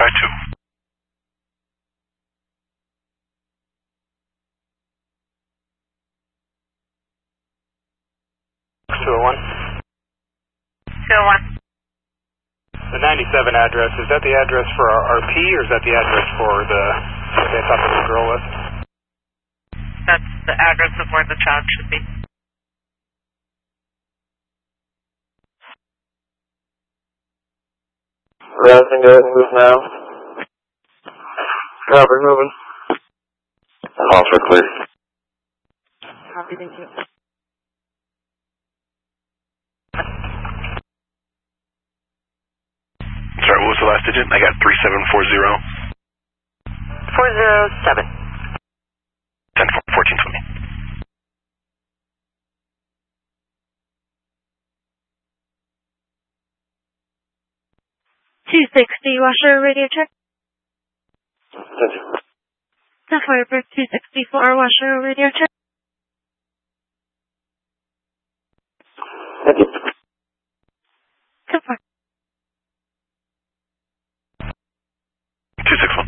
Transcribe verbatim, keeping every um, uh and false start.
five two. two oh one. two oh one. The ninety-seven address, is that the address for our R P or is that the address for the, what they thought the little girl was? That's the address of where the child should be. Rising, go ahead and move now. Copy, moving. Calls are clear. Copy, thank you. Sorry, what was the last digit? I got three seven four zero. four zero seven. ten fourteen twenty. two sixty, washer radio check. Thank you. The Firebird two sixty-four, washer radio check. Thank you. Confirm. two six one.